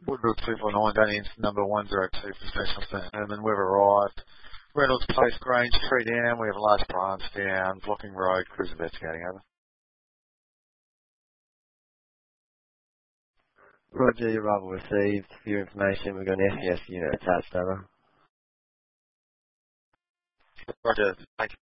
Woodrow 249, Daniels number 102 for Special St. Herman. We've arrived. Reynolds Place, Grange, 3 down. We have a large branch down. Blocking Road, cruise investigating, over. Roger, your arrival received. For your information, we've got an SES unit attached, over. Roger, thank you.